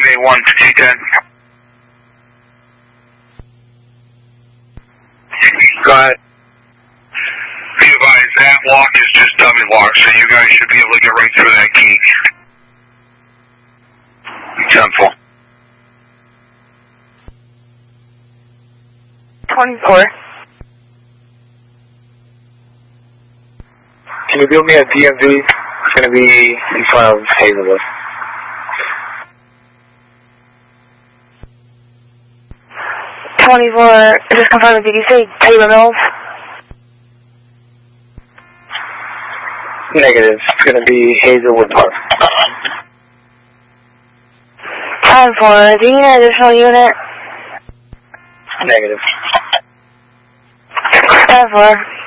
May 1 to 210. Go ahead. Be advised, that lock is just dummy lock, so you guys should be able to get right through that key. 10-4. 24. Can you build me a DMV? It's going to be in front of Hazelwood. Just confirm, did you say Taylor Mills? Negative. It's going to be Hazelwood Park. 10-4. Do you need an additional unit? Negative. 10-4.